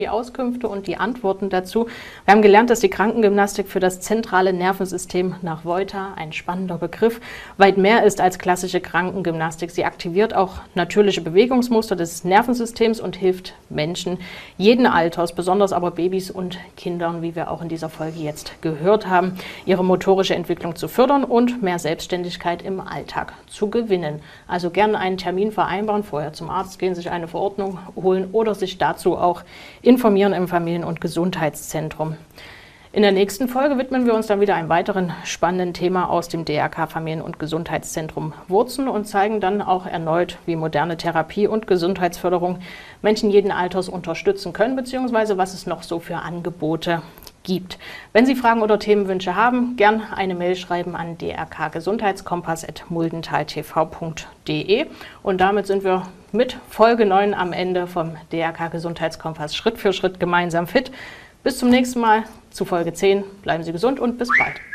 Die Auskünfte und die Antworten dazu. Wir haben gelernt, dass die Krankengymnastik für das zentrale Nervensystem nach Wolter, ein spannender Begriff, weit mehr ist als klassische Krankengymnastik. Sie aktiviert auch natürliche Bewegungsmuster des Nervensystems und hilft Menschen jeden Alters, besonders aber Babys und Kindern, wie wir auch in dieser Folge jetzt gehört haben, ihre motorische Entwicklung zu fördern und mehr Selbstständigkeit im Alltag zu gewinnen. Also gerne einen Termin vereinbaren, vorher zum Arzt gehen, sich eine Verordnung holen oder sich dazu auch informieren im Familien- und Gesundheitszentrum. In der nächsten Folge widmen wir uns dann wieder einem weiteren spannenden Thema aus dem DRK Familien- und Gesundheitszentrum Wurzen und zeigen dann auch erneut, wie moderne Therapie und Gesundheitsförderung Menschen jeden Alters unterstützen können, beziehungsweise was es noch so für Angebote gibt. Wenn Sie Fragen oder Themenwünsche haben, gern eine Mail schreiben an drkgesundheitskompass@muldentaltv.de. Und damit sind wir mit Folge 9 am Ende vom DRK Gesundheitskompass Schritt für Schritt gemeinsam fit. Bis zum nächsten Mal zu Folge 10. Bleiben Sie gesund und bis bald.